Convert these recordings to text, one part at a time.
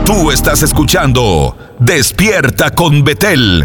Tú estás escuchando Despierta con Betel.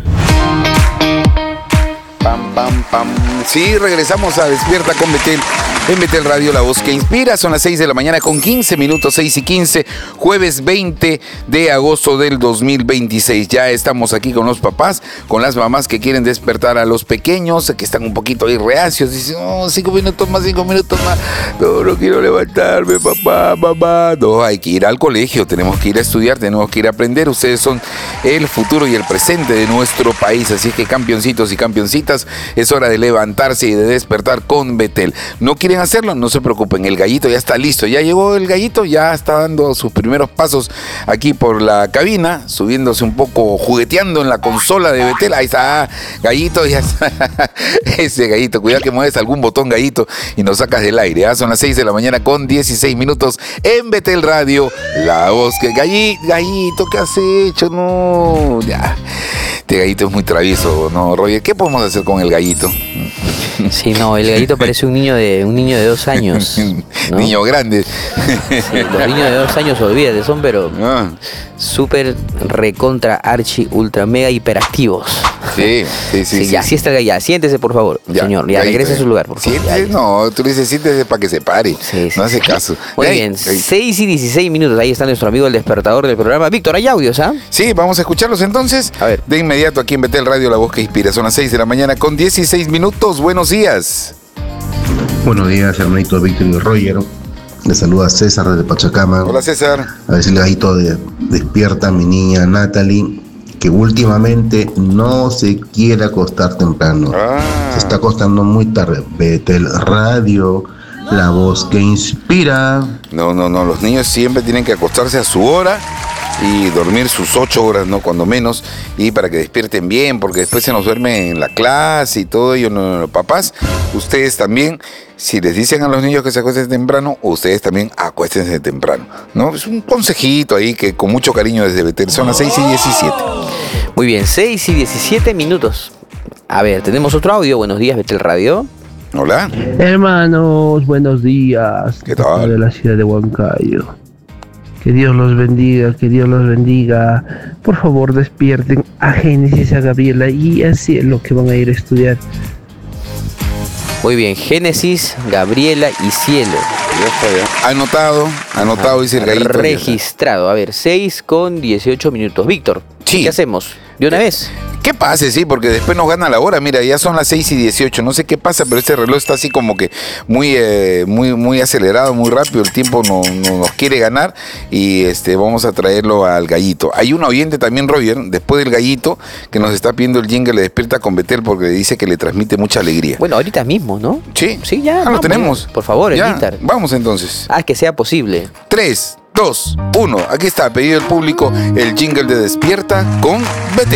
Pam, pam, pam. Sí, regresamos a Despierta con Betel. En Betel Radio, la voz que inspira. Son las 6 de la mañana con 15 minutos, 6 y 15, jueves 20 de agosto del 2026. Ya estamos aquí con los papás, con las mamás que quieren despertar a los pequeños, que están un poquito ahí reacios. Dicen, 5 minutos más, 5 minutos más. No quiero levantarme, papá. No, hay que ir al colegio, tenemos que ir a estudiar, tenemos que ir a aprender. Ustedes son el futuro y el presente de nuestro país. Así que, campeoncitos y campeoncitas, es hora de levantarse y de despertar con Betel. ¿No quieren hacerlo? No se preocupen, el gallito ya está listo. Ya llegó el gallito, ya está dando sus primeros pasos aquí por la cabina, subiéndose un poco, jugueteando en la consola de Betel. Ahí está, gallito, ya está. Ese gallito, cuidado que mueves algún botón, gallito, y nos sacas del aire. Son las 6 de la mañana con 16 minutos en Betel Radio, la voz que... Gallito, ¿qué has hecho? No, ya. Este gallito es muy travieso, ¿no, Roger? ¿Qué podemos hacer con el gallito? Sí, no, el gallito parece un niño de 2 años, ¿no? Niño grande. Sí, los niños de 2 años, olvídate, son pero súper recontra archi ultra mega hiperactivos. Sí. Ya, así está el gallito. Siéntese, por favor, señor. Ya, regrese a su lugar, por favor. Siéntese, no, tú le dices siéntese para que se pare. Sí. No hace caso. Muy bien, 6 y 16 minutos. Ahí está nuestro amigo el despertador del programa. Víctor, ¿hay audios, ah? Sí, vamos a escucharlos entonces. A ver. De inmediato aquí en Betel Radio, la voz que inspira. Son las 6 de la mañana con 16 minutos. Buenos días. Buenos días, hermanito Víctor y Roger. Le saluda César desde Pachacama. Hola, César. A decirle gallito despierta a mi niña Natalie, que últimamente no se quiere acostar temprano. Se está acostando muy tarde. Betel Radio, la voz que inspira. No, los niños siempre tienen que acostarse a su hora y dormir sus 8 horas, ¿no? Cuando menos, y para que despierten bien, porque después se nos duerme en la clase y todo ello. No, papás, ustedes también, si les dicen a los niños que se acuesten temprano, ustedes también acuéstense temprano, ¿no? Es un consejito ahí que con mucho cariño desde Betel. Son las 6 y 17. Muy bien, 6 y 17 minutos. A ver, tenemos otro audio. Buenos días, Betel Radio. Hola. Hermanos, buenos días. ¿Qué tal? De la ciudad de Huancayo. Que Dios los bendiga, que Dios los bendiga. Por favor, despierten a Génesis, a Gabriela y a Cielo, que van a ir a estudiar. Muy bien, Génesis, Gabriela y Cielo. Anotado, dice el gallito. Registrado. A ver, 6 con 18 minutos. Víctor, sí. ¿Qué hacemos? ¿De una vez? ¿Qué pase? Sí, porque después nos gana la hora. Mira, ya son las 6 y 18. No sé qué pasa, pero este reloj está así como que muy acelerado, muy rápido. El tiempo nos quiere ganar y vamos a traerlo al gallito. Hay un oyente también, Roger, después del gallito, que nos está pidiendo el jingle, le despierta con Betel porque dice que le transmite mucha alegría. Bueno, ahorita mismo, ¿no? Sí. Sí, ya. Lo tenemos. Por favor, el ya, guitar. Vamos entonces. Que sea posible. 3, 2, 1. Aquí está, pedido del público, el jingle de Despierta con Betel.